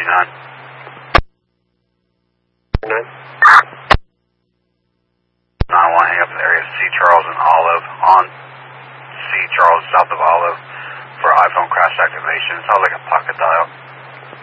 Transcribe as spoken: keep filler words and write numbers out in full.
nine. nine. nine one, hang up in the area C. Charles and Olive on C. Charles south of Olive for iPhone crash activation. Sounds like a pocket dial.